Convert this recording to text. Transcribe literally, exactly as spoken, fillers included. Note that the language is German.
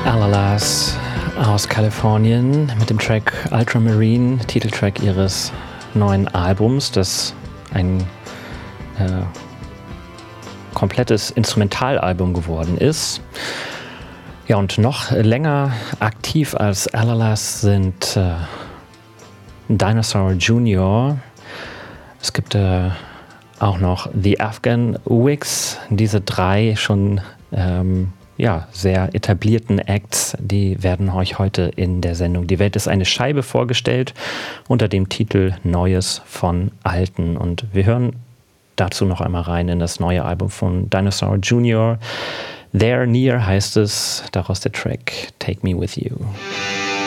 Alalas aus Kalifornien mit dem Track Ultramarine, Titeltrack ihres neuen Albums, das ein äh, komplettes Instrumentalalbum geworden ist. Ja, und noch länger aktiv als Alalas sind äh, Dinosaur Junior. Es gibt äh, auch noch The Afghan Wigs. Diese drei schon ähm, ja, sehr etablierten Acts, die werden euch heute in der Sendung Die Welt ist eine Scheibe vorgestellt unter dem Titel Neues von Alten. Und wir hören dazu noch einmal rein in das neue Album von Dinosaur Junior. There Near heißt es, daraus der Track Take Me With You.